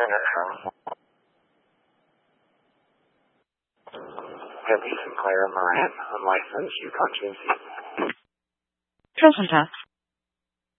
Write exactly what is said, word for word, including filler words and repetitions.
Debbie Sinclair Moran, unlicensed, Yukon G M C. 郑警察